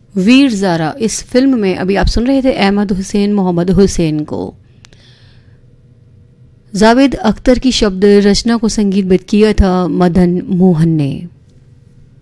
वीर ज़ारा इस फिल्म में अभी आप सुन रहे थे अहमद हुसैन मोहम्मद हुसैन को। जावेद अख्तर की शब्द रचना को संगीतबद्ध किया था मदन मोहन ने।